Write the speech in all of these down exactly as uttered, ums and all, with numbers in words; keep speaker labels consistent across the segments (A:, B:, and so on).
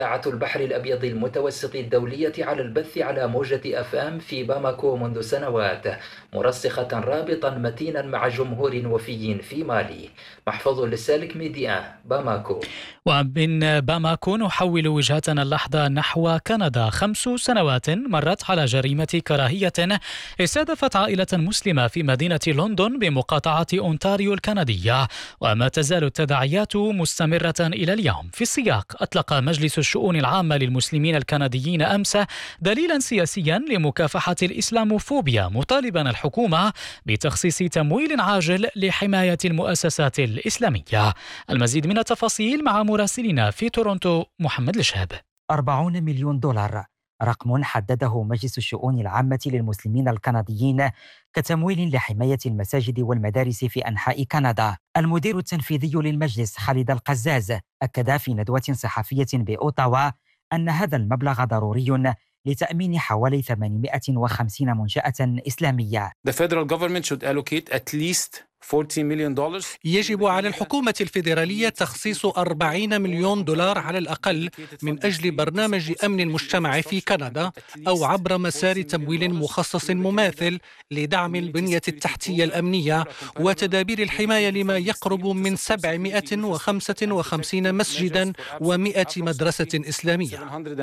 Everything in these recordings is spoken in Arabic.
A: إذاعة البحر الأبيض المتوسط الدولية على البث على موجة أف أم في باماكو منذ سنوات، مرسخة رابطا متينا مع جمهور وفي في مالي. محفوظ للسالك ميديا، باماكو.
B: ومن باماكو نحول وجهتنا اللحظة نحو كندا. خمس سنوات مرت على جريمة كراهية استهدفت عائلة مسلمة في مدينة لندن بمقاطعة أونتاريو الكندية، وما تزال التداعيات مستمرة إلى اليوم. في السياق أطلق مجلس الشؤون العامة للمسلمين الكنديين أمس دليلا سياسيا لمكافحة الإسلاموفوبيا، مطالبا الحكومة بتخصيص تمويل عاجل لحماية المؤسسات الإسلامية. المزيد من التفاصيل مع مراسلنا في تورونتو محمد الشهاب.
C: أربعين مليون دولار، رقم حدده مجلس الشؤون العامة للمسلمين الكنديين كتمويل لحماية المساجد والمدارس في أنحاء كندا. المدير التنفيذي للمجلس خالد القزاز أكد في ندوة صحفية بأوتاوا أن هذا المبلغ ضروري لتأمين حوالي ثمانمائة وخمسين منشأة إسلامية.
D: The federal government should allocate at least forty million dollars.
E: يجب على الحكومة الفيدرالية تخصيص أربعين مليون دولار على الأقل من أجل برنامج أمن المجتمع في كندا، أو عبر مسار تمويل مخصص مماثل لدعم البنية التحتية الأمنية وتدابير الحماية لما يقرب من سبعمائة وخمسة وخمسين مسجدا ومائة مدرسة إسلامية.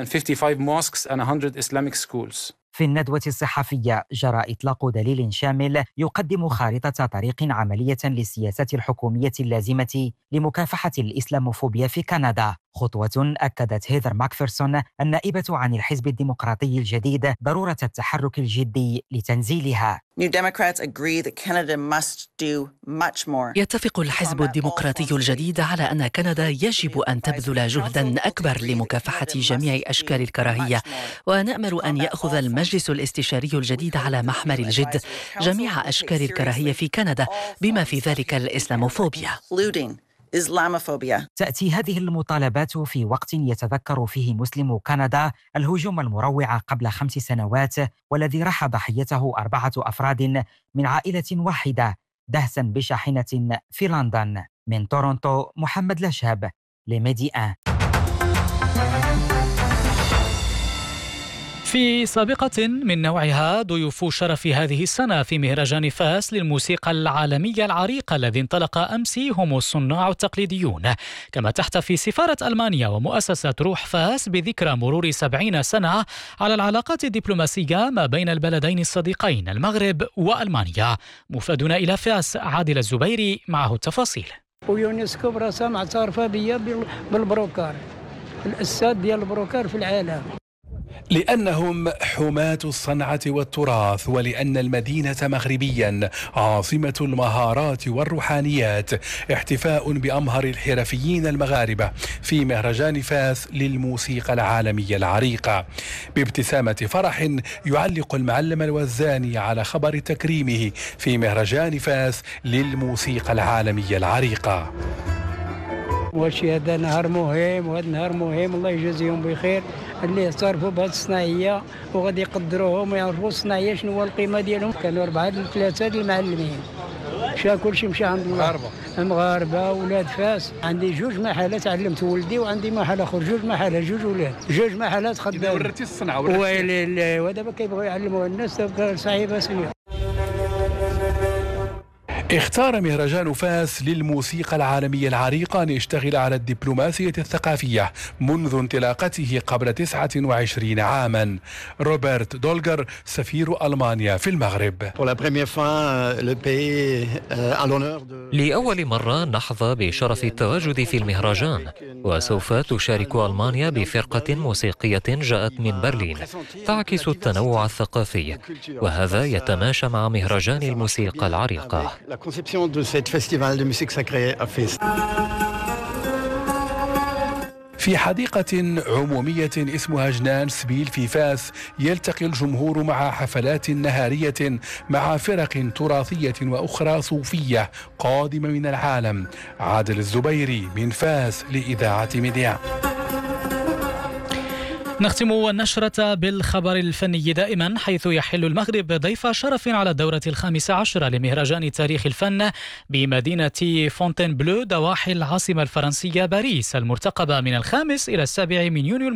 C: في الندوة الصحفية جرى إطلاق دليل شامل يقدم خارطة طريق عملية للسياسات الحكومية اللازمة لمكافحة الإسلاموفوبيا في كندا، خطوة أكدت هيثر ماكفيرسون النائبة عن الحزب الديمقراطي الجديد ضرورة التحرك الجدي لتنزيلها.
F: يتفق الحزب الديمقراطي الجديد على أن كندا يجب أن تبذل جهدا أكبر لمكافحة جميع أشكال الكراهية، ونأمل أن يأخذ المجلس الاستشاري الجديد على محمل الجد جميع أشكال الكراهية في كندا بما في ذلك الإسلاموفوبيا.
C: إسلاموفوبيا. تأتي هذه المطالبات في وقت يتذكر فيه مسلمو كندا الهجوم المروع قبل خمس سنوات والذي راح ضحيته أربعة أفراد من عائلة واحدة دهسا بشاحنة في لندن. من تورونتو محمد الشهاب لميديا.
B: في سابقة من نوعها ضيوف شرف هذه السنة في مهرجان فاس للموسيقى العالمية العريقة الذي انطلق أمس هم الصناع التقليديون، كما تحتفي سفارة ألمانيا ومؤسسة روح فاس بذكرى مرور سبعين سنة على العلاقات الدبلوماسية ما بين البلدين الصديقين المغرب وألمانيا. مفادنا إلى فاس عادل الزبيري معه التفاصيل.
G: ويونسكو براسها معترفة بيا بالبروكار، الأساد ديال البروكار في العالم،
H: لأنهم حماة الصنعة والتراث، ولأن المدينة مغربيا عاصمة المهارات والروحانيات. احتفاء بأمهر الحرفيين المغاربة في مهرجان فاس للموسيقى العالمية العريقة. بابتسامة فرح يعلق المعلم الوزاني على خبر تكريمه في مهرجان فاس للموسيقى العالمية العريقة.
G: وشي هذا نهار مهم، وهذا نهار مهم الله يجازيهم بخير اللي اعترفوا بهذه الصناعيه وغادي يقدروهم ويعرفوا الصناعيه شنو هو القيمه ديالهم. كانوا أربعة ثلاثة المعلمين، مشى كلشي مشى عند المغاربه المغاربه ولاد فاس. عندي جوج محلات علمت ولدي، وعندي محل اخر جوج محلات جوج ولاد جوج محلات خدام.
H: ورثتي الصنعه
G: ويلي ودابا كيبغيو يعلموا الناس صعيبه سنيه.
H: اختار مهرجان فاس للموسيقى العالمية العريقة أن يشتغل على الدبلوماسية الثقافية منذ انطلاقته قبل تسعة وعشرين عاما. روبرت دولغر سفير ألمانيا في المغرب.
I: لأول مرة نحظى بشرف التواجد في المهرجان، وسوف تشارك ألمانيا بفرقة موسيقية جاءت من برلين تعكس التنوع الثقافي، وهذا يتماشى مع مهرجان الموسيقى العريقة.
J: conception de cette festival de musique sacrée à Fès.
H: في حديقة عمومية اسمها جنان سبيل في فاس يلتقي الجمهور مع حفلات نهارية مع فرق تراثية وأخرى صوفية قادمة من العالم. عادل الزبيري من فاس لإذاعة ميديا.
B: نختم النشرة بالخبر الفني دائما، حيث يحل المغرب ضيف شرف على الدورة الخامسة عشرة لمهرجان تاريخ الفن بمدينة فونتين بلو ضواحي العاصمة الفرنسية باريس، المرتقبة من الخامس إلى السابع من يونيو.